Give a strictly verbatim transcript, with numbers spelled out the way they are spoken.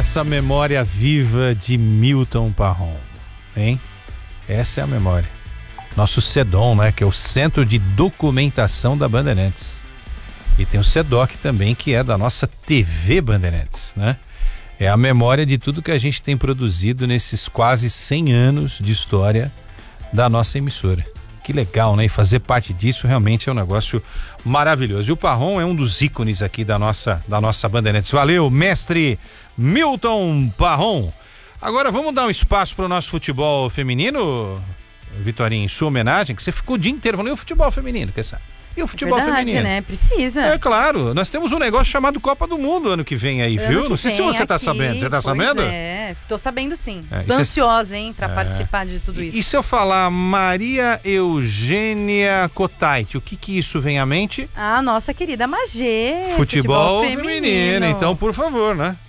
nossa memória viva de Milton Parron, hein? Essa é a memória. Nosso CEDOM, né? Que é o Centro de Documentação da Bandeirantes. E tem o SEDOC também, que é da nossa T V Bandeirantes, né? É a memória de tudo que a gente tem produzido nesses quase cem anos de história da nossa emissora. Que legal, né? E fazer parte disso realmente é um negócio maravilhoso. E o Parron é um dos ícones aqui da nossa, da nossa Bandeirantes. Valeu, mestre Milton Parron. Agora vamos dar um espaço para o nosso futebol feminino, Vitorinha, em sua homenagem, que você ficou o dia inteiro falando, e o futebol feminino, quer saber? E o futebol é verdade, feminino? Né? Precisa. É claro, nós temos um negócio chamado Copa do Mundo ano que vem aí, ano viu? Não sei se você tá sabendo. Você tá sabendo? É, tô sabendo sim. É, tô cê... ansiosa, hein, pra é. participar de tudo isso. E, e se eu falar Maria Eugênia Cotait, o que que isso vem à mente? Ah, nossa querida Magê. Futebol, futebol feminino. feminino. Então, por favor, né?